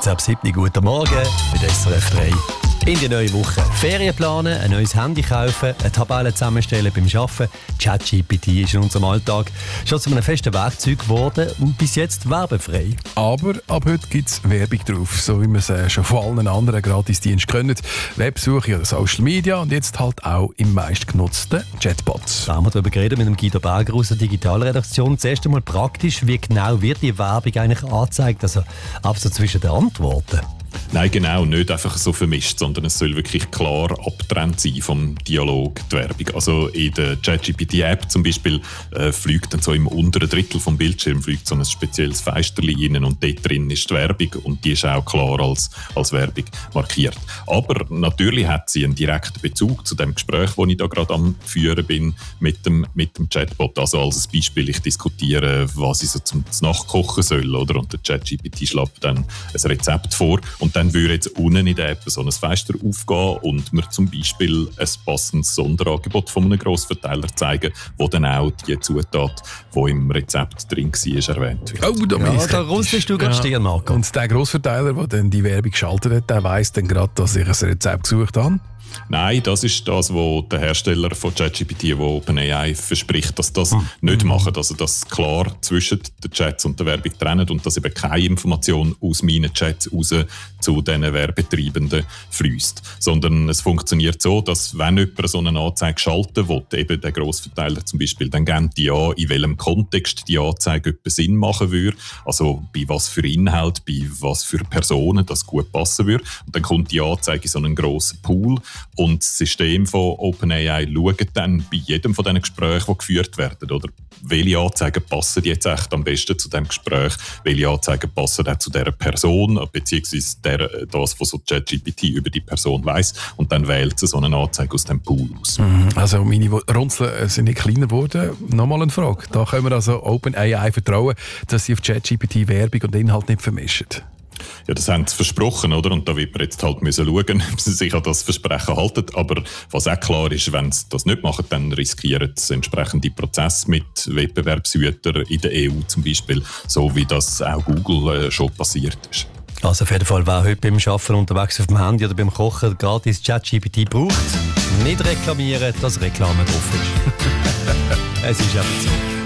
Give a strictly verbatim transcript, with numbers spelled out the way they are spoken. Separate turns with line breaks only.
Jetzt ab sieben guten Morgen mit S R F drei. In die neue Woche Ferien planen, ein neues Handy kaufen, eine Tabelle zusammenstellen beim Arbeiten. ChatGPT ist in unserem Alltag schon zu einem festen Werkzeug geworden und bis jetzt werbefrei.
Aber ab heute gibt es Werbung drauf, so wie wir es schon von allen anderen Gratisdiensten können. Websuche oder Social Media und jetzt halt auch im meistgenutzten Chatbots.
Da haben wir darüber geredet mit dem Guido Berger aus der Digitalredaktion. Zuerst einmal praktisch, wie genau wird die Werbung eigentlich angezeigt, also ab so zwischen den Antworten?
Nein, genau, nicht einfach so vermischt, sondern es soll wirklich klar abgetrennt sein vom Dialog, die Werbung. Also in der ChatGPT-App zum Beispiel äh, fliegt dann so im unteren Drittel vom Bildschirm fliegt so ein spezielles Fensterchen rein und dort drin ist die Werbung und die ist auch klar als, als Werbung markiert. Aber natürlich hat sie einen direkten Bezug zu dem Gespräch, das ich da gerade am Führen bin mit dem, mit dem Chatbot. Also als Beispiel, ich diskutiere, was ich so zum Nachkochen soll, oder? Und der ChatGPT schlägt dann ein Rezept vor. Und dann würde jetzt unten in der App so ein Fenster aufgehen und mir zum Beispiel ein passendes Sonderangebot von einem Grossverteiler zeigen, wo dann auch die Zutat, die im Rezept drin war, erwähnt wird.
Oh, da
Ja, da rüstelst du gerade Stirn, Marco.
Und der Grossverteiler, der dann die Werbung geschaltet hat, der weiss dann gerade, dass ich ein Rezept gesucht habe?
Nein, das ist das, was der Hersteller von ChatGPT, wo OpenAI verspricht, dass das hm. nicht machen, also dass klar zwischen den Chats und der Werbung trennen und dass eben keine Information aus meinen Chats raus zu diesen Werbetreibenden fließt, sondern es funktioniert so, dass wenn jemand so eine Anzeige schalten will, eben der Grossverteiler zum Beispiel, dann geben die an, in welchem Kontext die Anzeige etwas Sinn machen würde, also bei was für Inhalt, bei was für Personen das gut passen würde, und dann kommt die Anzeige in so einen grossen Pool. Und das System von OpenAI schaut dann bei jedem von diesen Gesprächen, die geführt werden, oder welche Anzeigen passen jetzt echt am besten zu diesem Gespräch, welche Anzeigen passen auch zu dieser Person, beziehungsweise der, das, was so ChatGPT über die Person weiss, und dann wählt sie so eine Anzeige aus dem Pool aus.
Also meine Runzeln sind nicht kleiner geworden. Nochmal eine Frage. Da können wir also OpenAI vertrauen, dass sie auf ChatGPT Werbung und Inhalt nicht vermischen.
Ja, das haben sie versprochen, oder? Und da wird man jetzt halt müssen schauen, ob sie sich an das Versprechen halten. Aber was auch klar ist, wenn sie das nicht machen, dann riskieren sie entsprechende Prozesse mit Wettbewerbshütern in der E U zum Beispiel, so wie das auch Google äh, schon passiert ist.
Also auf jeden Fall, wer heute beim Arbeiten unterwegs auf dem Handy oder beim Kochen gratis ChatGPT braucht, nicht reklamieren, dass Reklame drauf ist. Es ist einfach so.